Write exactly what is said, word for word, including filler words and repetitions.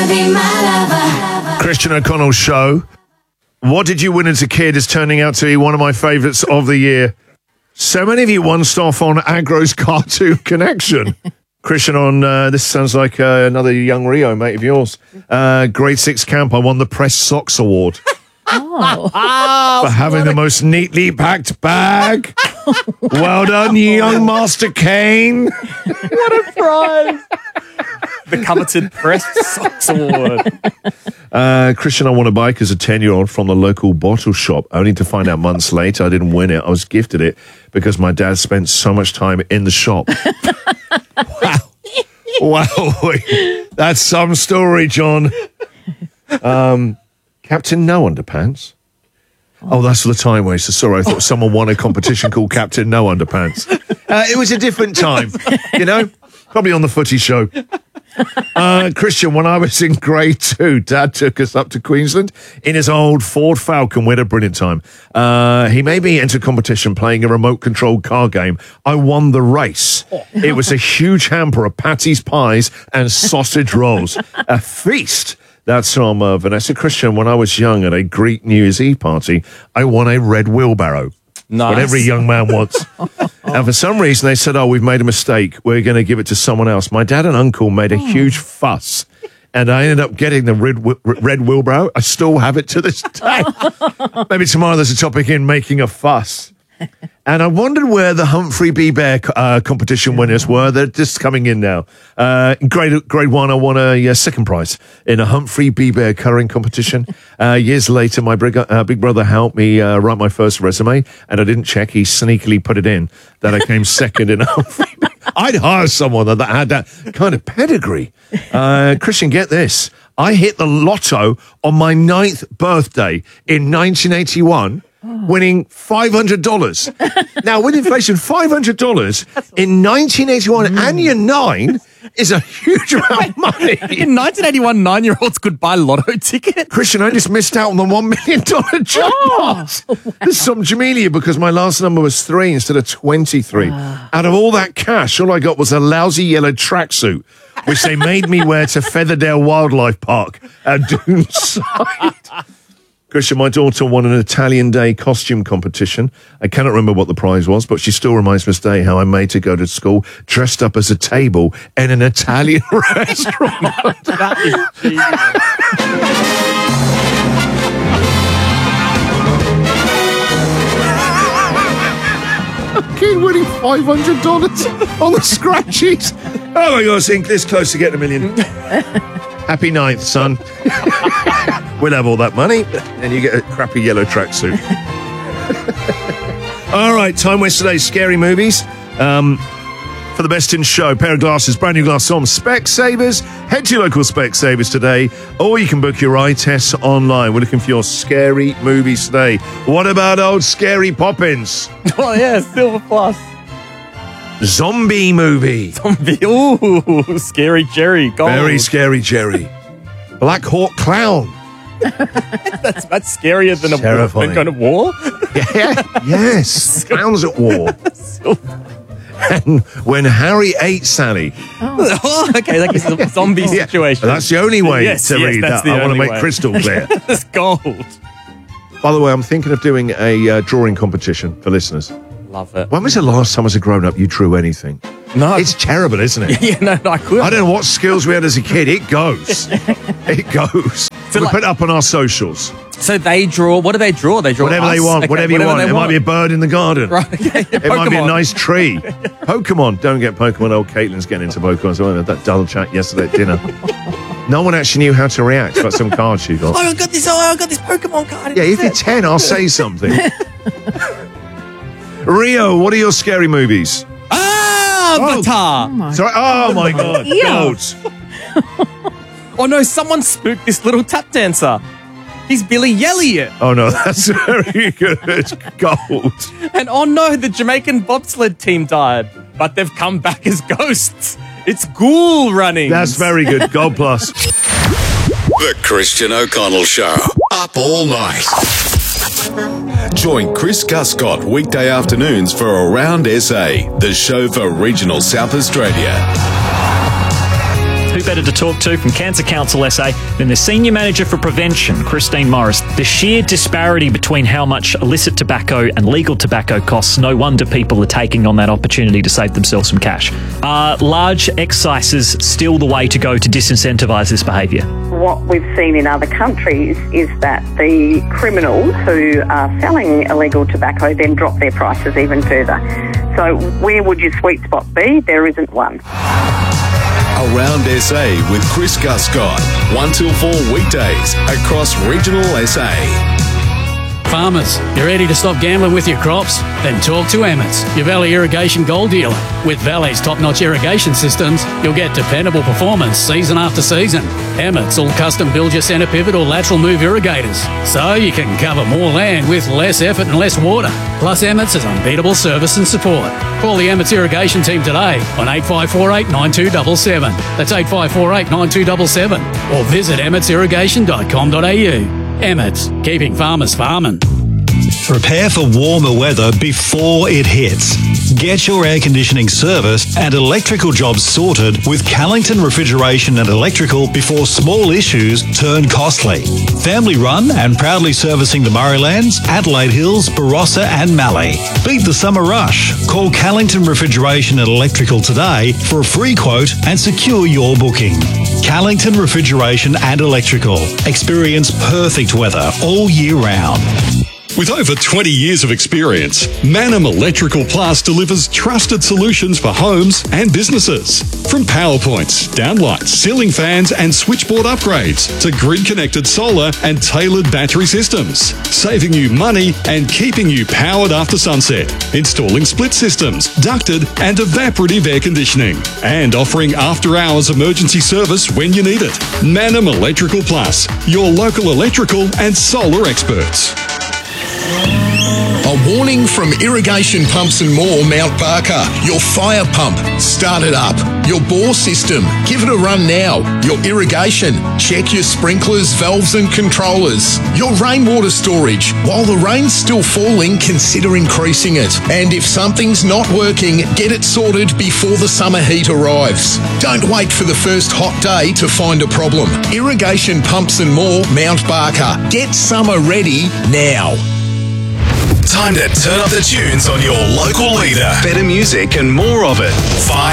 be my lover. Christian O'Connell Show. What did you win as a kid is turning out to be one of my favourites of the year. So many of you won stuff on Agro's Cartoon Connection. Christian, on uh, this sounds like uh, another young Rio mate of yours. Uh, grade six camp, I won the Press Socks Award. Oh. For having the most neatly packed bag. Well done, young Master Kane. What a prize. The coveted Press Socks Award. Uh, Christian, I won a bike as a ten-year-old from the local bottle shop, only to find out months later I didn't win it. I was gifted it because my dad spent so much time in the shop. Wow. Wow. That's some story, John. Um, Captain No Underpants. Oh, that's the time waster. Sorry, I thought someone won a competition called Captain No Underpants. Uh, it was a different time, you know? Probably on the footy show. Uh, Christian, when I was in grade two, Dad took us up to Queensland in his old Ford Falcon. We had a brilliant time. Uh, he made me enter competition playing a remote-controlled car game. I won the race. It was a huge hamper of patties, pies, and sausage rolls. A feast. That's from uh, Vanessa. Christian, when I was young at a Greek New Year's Eve party, I won a red wheelbarrow. Nice. What every young man wants. And for some reason, they said, oh, we've made a mistake. We're going to give it to someone else. My dad and uncle made a huge fuss. And I ended up getting the red, red wheelbarrow. I still have it to this day. Maybe tomorrow there's a topic in making a fuss. And I wondered where the Humphrey B. Bear uh, competition winners were. They're just coming in now. Uh, in grade, grade one, I won a, a second prize in a Humphrey B. Bear colouring competition. Uh, years later, my big, uh, big brother helped me uh, write my first resume, and I didn't check. He sneakily put it in that I came second in a Humphrey B. I'd hire someone that had that kind of pedigree. Uh, Christian, get this. I hit the lotto on my ninth birthday in nineteen eighty-one. Winning five hundred dollars. Now, with inflation, five hundred dollars in nineteen eighty-one mm. and you're nine is a huge amount of money. In nineteen eighty-one, nine-year-olds could buy lotto tickets. Christian, I just missed out on the one million dollars jackpot. Oh, wow. There's some Jamelia because my last number was three instead of twenty-three. Uh. Out of all that cash, all I got was a lousy yellow tracksuit, which they made me wear to Featherdale Wildlife Park at Doonside. Christian, my daughter won an Italian Day costume competition. I cannot remember what the prize was, but she still reminds me today how I made her go to school dressed up as a table in an Italian restaurant. That is genius. Kid winning five hundred dollars on the scratchies. Oh my God, think this close to getting a million. Happy ninth, son. We'll have all that money, and you get a crappy yellow tracksuit. All right, time waste today. Scary movies. Um, for the best in show, pair of glasses, brand new glass on Specsavers. Head to your local Specsavers today, or you can book your eye tests online. We're looking for your scary movies today. What about old Scary Poppins? Oh yeah, Silver Plus. Zombie movie. Zombie. Ooh, Scary Jerry. Gold. Very Scary Jerry. Black Hawk Clown. that's, that's scarier than a Terrifying. kind of war. Yeah, yes. Clowns at war. And when Harry ate Sally. Oh, oh okay, that is a zombie Yeah, situation. that's the only way yes, to yes, read that's that. the I want to only make way. crystal clear. That's gold. By the way, I'm thinking of doing a uh, drawing competition for listeners. Love it. When was the last time as a grown-up you drew anything? No. It's terrible, isn't it? Yeah, no, no, I could. I don't know what skills we had as a kid. It goes. It goes. So we like- put it up on our socials. So they draw, what do they draw? They draw Whatever us? they want, Okay, whatever you want. they It might be a bird in the garden. Right, okay. It might be a Pokemon. nice tree. Pokemon. Don't get Pokemon. Old Caitlin's getting into Pokemon. So I had that dull chat yesterday at dinner. No one actually knew how to react about some cards she got. Oh, I got this, oh, I got this Pokemon card. Yeah, if you're ten, I'll say something. Rio, what are your scary movies? Ah, Avatar. Oh, Sorry. Oh my God. Yeah. Gold. Oh no, someone spooked this little tap dancer. He's Billy Elliot. Oh no, that's very good. Gold. And oh no, the Jamaican bobsled team died. But they've come back as ghosts. It's ghoul running. That's very good. Gold plus. The Christian O'Connell Show. Up all night. Join Chris Guscott weekday afternoons for Around S A, the show for regional South Australia. who better to talk to from Cancer Council S A than the Senior Manager for Prevention, Christine Morris. The sheer disparity between how much illicit tobacco and legal tobacco costs, no wonder people are taking on that opportunity to save themselves some cash. Are large excises still the way to go to disincentivise this behaviour? What we've seen in other countries is that the criminals who are selling illegal tobacco then drop their prices even further. So where would your sweet spot be? There isn't one. Around S A with Chris Guscott, one till four weekdays across regional S A. Farmers, you ready to stop gambling with your crops? Then talk to Emmett's, your Valley Irrigation Gold dealer. With Valley's top-notch irrigation systems, you'll get dependable performance season after season. Emmett's will custom build your centre pivot or lateral move irrigators, so you can cover more land with less effort and less water. Plus, Emmett's has unbeatable service and support. Call the Emmett's Irrigation team today on eight five four eight, nine two seven seven. That's eight five four eight, nine two seven seven. Or visit emmets irrigation dot com dot a u. Emmett's, keeping farmers farming. Prepare for warmer weather before it hits. Get your air conditioning serviced and electrical jobs sorted with Callington Refrigeration and Electrical before small issues turn costly. Family run and proudly servicing the Murraylands, Adelaide Hills, Barossa and Mallee. Beat the summer rush. Call Callington Refrigeration and Electrical today for a free quote and secure your booking. Callington Refrigeration and Electrical. Experience perfect weather all year round. With over twenty years of experience, Manum Electrical Plus delivers trusted solutions for homes and businesses. From power points, downlights, ceiling fans and switchboard upgrades to grid-connected solar and tailored battery systems, saving you money and keeping you powered after sunset. Installing split systems, ducted and evaporative air conditioning, and offering after-hours emergency service when you need it. Manum Electrical Plus, your local electrical and solar experts. A warning from Irrigation Pumps and More, Mount Barker. Your fire pump, start it up. Your bore system, give it a run now. Your irrigation, check your sprinklers, valves and controllers. Your rainwater storage, while the rain's still falling, consider increasing it. And if something's not working, get it sorted before the summer heat arrives. Don't wait for the first hot day to find a problem. Irrigation Pumps and More, Mount Barker. Get summer ready now. Time to turn up the tunes on your local leader. Better music and more of it. Five